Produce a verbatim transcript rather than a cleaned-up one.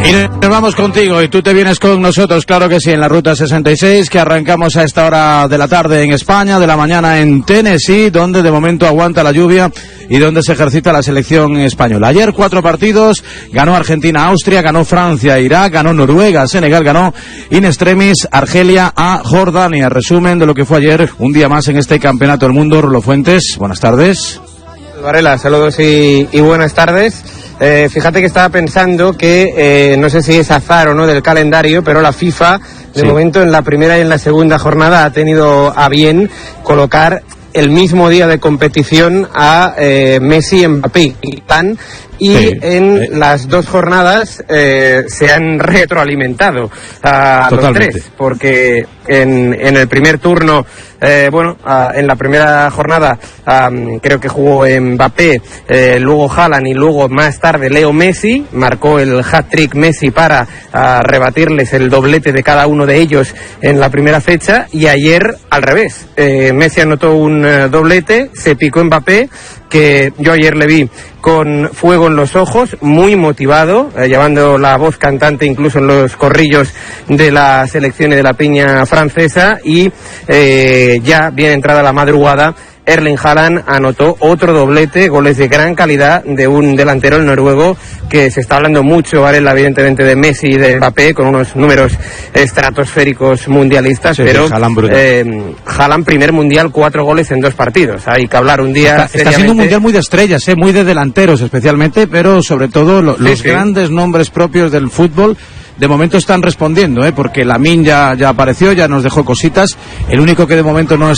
Y nos vamos contigo y tú te vienes con nosotros, claro que sí, en la Ruta sesenta y seis, que arrancamos a esta hora de la tarde en España, de la mañana en Tennessee, donde de momento aguanta la lluvia y donde se ejercita la selección española. Ayer cuatro partidos, ganó Argentina, Austria, ganó Francia, Irak, ganó Noruega, Senegal, ganó in extremis Argelia a Jordania. Resumen de lo que fue ayer, un día más en este Campeonato del Mundo. Rulo Fuentes, buenas tardes. Varela, saludos y, y buenas tardes. Eh, fíjate que estaba pensando que, eh, no sé si es azar o no del calendario, pero la FIFA, de sí. momento en la primera y en la segunda jornada ha tenido a bien colocar el mismo día de competición a eh, Messi y Mbappé. Y sí, en eh. las dos jornadas eh, se han retroalimentado a los tres, porque en, en el primer turno, eh, bueno, a, en la primera jornada um, creo que jugó Mbappé, eh, luego Haaland y luego más tarde Leo Messi, marcó el hat-trick Messi para uh, rebatirles el doblete de cada uno de ellos en la primera fecha, y ayer al revés, eh, Messi anotó un uh, doblete, se picó Mbappé, que yo ayer le vi con fuego en los ojos, muy motivado, eh, llevando la voz cantante incluso en los corrillos de la selección y de la piña francesa, y eh, ya bien entrada la madrugada, Erling Haaland anotó otro doblete, goles de gran calidad de un delantero, el noruego, que se está hablando mucho, Varela, evidentemente, de Messi y de Mbappé, con unos números estratosféricos mundialistas, sí, pero Haaland, eh, Haaland, primer mundial, cuatro goles en dos partidos. Hay que hablar un día Está, está siendo un mundial muy de estrellas, eh, muy de delanteros especialmente, pero sobre todo lo, sí, los sí. grandes nombres propios del fútbol de momento están respondiendo, ¿eh? Porque Lamine ya, ya apareció, ya nos dejó cositas. El único que de momento no es